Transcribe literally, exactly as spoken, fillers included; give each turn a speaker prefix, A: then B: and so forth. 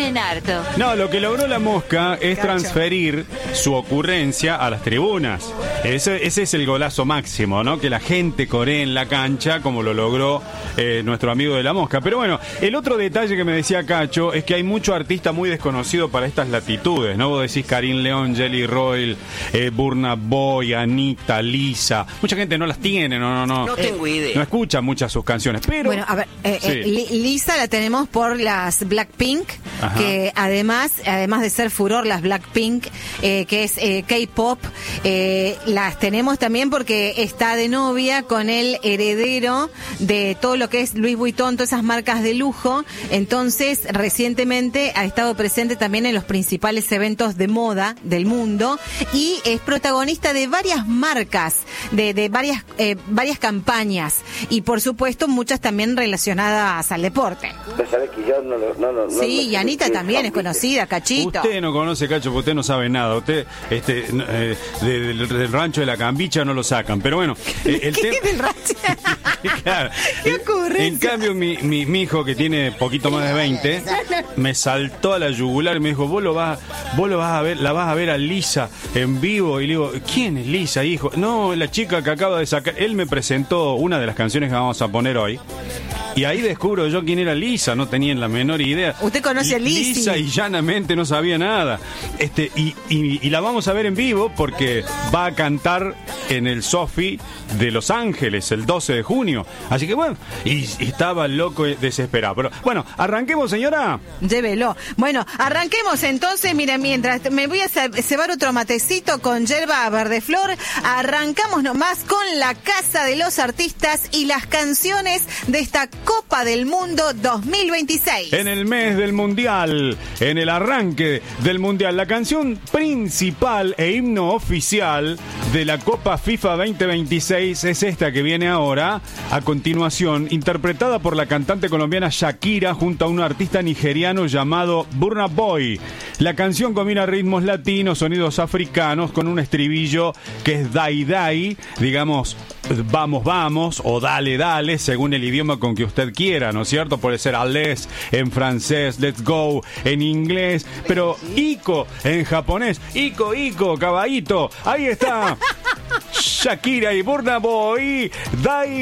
A: tienen harto.
B: No, lo que logró La Mosca es
C: Cacho.
B: transferir su ocurrencia a las tribunas. Ese, ese es el golazo máximo, ¿no? Que la gente coree en la cancha como lo logró eh, nuestro amigo de La Mosca. Pero bueno, el otro detalle que me decía Cacho es que hay mucho artista muy desconocido para estas latitudes, ¿no? Vos decís Karim León, Jelly Roll, eh, Burna Boy, Anita, Lisa. Mucha gente no las tiene, no, no, no.
D: No tengo idea.
B: No escucha muchas sus canciones, pero...
C: Bueno, a ver, eh,
B: Sí.
C: eh, Li- Lisa la tenemos por las Blackpink,
B: Ajá.
C: que además, además de ser furor las Blackpink, eh, que es eh, K-pop, eh, las tenemos también porque está de novia con el heredero de todo lo que es Louis Vuitton, todas esas marcas de lujo. Entonces, recientemente ha estado presente también en los principales eventos de moda del mundo y es protagonista de varias marcas, de, de varias, eh, varias campañas y por supuesto muchas también relacionadas al deporte.
E: Vos sabés que yo no lo... No, no, no,
C: Sí,
E: no-
C: y Anita
E: no-
C: también es
E: no-
C: conocida, Cachito.
B: Usted no conoce, Cacho, porque usted no sabe nada. Usted, este, n- eh, de- del, del rancho de la Cambicha no lo sacan. Pero bueno, eh, el
C: ¿Qué
B: tema...
C: del rancho?
B: Claro.
C: ¿Qué
B: En-
C: ocurrencia?
B: En cambio, mi, mi, mi hijo, que tiene poquito más de veinte, me saltó a la yugular y me dijo, vos lo vas, vos lo vas a ver, la vas a ver a Lisa en vivo. Y le digo, ¿quién es Lisa, hijo? No, la chica que acaba de sacar. Él me presentó una de las canciones que vamos a poner hoy. Y ahí descubro yo quién era Lisa, no tenía la menor idea.
C: Usted conoce a Lizzy.
B: Lisa y llanamente no sabía nada. Este, y, y, y la vamos a ver en vivo porque va a cantar en el Sofi de Los Ángeles el doce de junio. Así que bueno, y, y estaba loco y desesperado. Pero bueno, arranquemos, señora.
C: Llévelo. Bueno, arranquemos entonces. Miren, mientras me voy a ce- cebar otro matecito con yerba verde flor, arrancamos nomás con la Casa de los Artistas y las canciones de esta Copa del Mundo dos mil veintiséis.
B: En el mes del Mundial, en el arranque del Mundial, la canción principal e himno oficial de la Copa FIFA veinte veintiséis es esta que viene ahora, a continuación, interpretada por la cantante colombiana Shakira junto a un artista nigeriano llamado Burna Boy. La canción combina ritmos latinos, sonidos africanos, con un estribillo que es dai dai, digamos, vamos, vamos, o dale, dale, según el idioma con que usted quiera, ¿no es cierto? Puede ser allez en francés, let's go en inglés, pero iko en japonés, iko, iko, caballito, ahí está Shakira y Burna Boy, dai